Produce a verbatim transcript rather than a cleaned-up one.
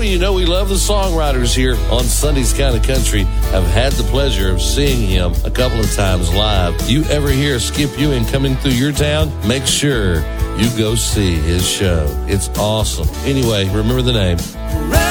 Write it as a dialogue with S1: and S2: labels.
S1: you know we love the songwriters here on Sunday's Kind of Country. I've had the pleasure of seeing him a couple of times live. You ever hear Skip Ewing coming through your town? Make sure you go see his show. It's awesome. Anyway, remember the name.